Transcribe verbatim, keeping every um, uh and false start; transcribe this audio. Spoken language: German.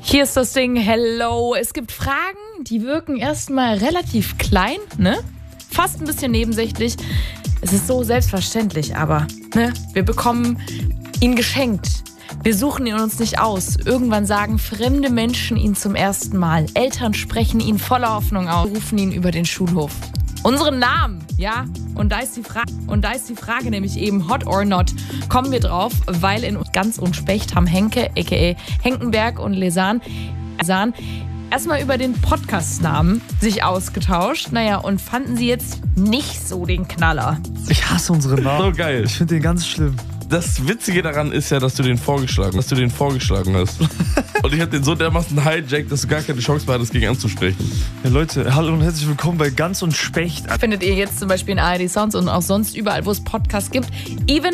Hier ist das Ding, hello. Es gibt Fragen, die wirken erstmal relativ klein, ne? Fast ein bisschen nebensächlich. Es ist so selbstverständlich, aber ne? Wir bekommen ihn geschenkt. Wir suchen ihn uns nicht aus. Irgendwann sagen fremde Menschen ihn zum ersten Mal. Eltern sprechen ihn voller Hoffnung aus, rufen ihn über den Schulhof. Unseren Namen, ja? Und da ist die Frage, und da ist die Frage nämlich eben hot or not. Kommen wir drauf, weil in Ganz und Specht haben Henke, aka Henkenberg und Lesan, Lesan erstmal über den Podcast-Namen sich ausgetauscht. Naja, und fanden sie jetzt nicht so den Knaller. Ich hasse unsere Namen. So geil. Ich finde den ganz schlimm. Das Witzige daran ist ja, dass du den vorgeschlagen, dass du den vorgeschlagen hast. Und ich hab den so dermaßen hijackt, dass du gar keine Chance mehr hattest, gegen anzusprechen. Ja, Leute, hallo und herzlich willkommen bei Ganz und Specht. Findet ihr jetzt zum Beispiel in A R D Sounds und auch sonst überall, wo es Podcasts gibt. Even